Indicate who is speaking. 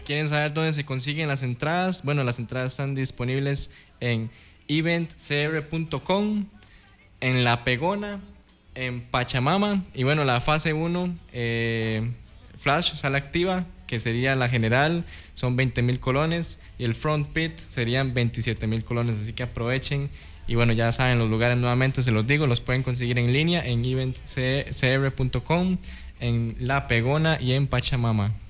Speaker 1: quieren saber dónde se consiguen las entradas, bueno, las entradas están disponibles en eventcr.com, en La Pegona, en Pachamama, y bueno, la fase 1, Flash, sala activa, que sería la general, son 20,000 colones, y el front pit serían 27,000 colones, así que aprovechen. Y bueno, ya saben, los lugares nuevamente se los digo, los pueden conseguir en línea en eventcr.com, en La Pegona y en Pachamama.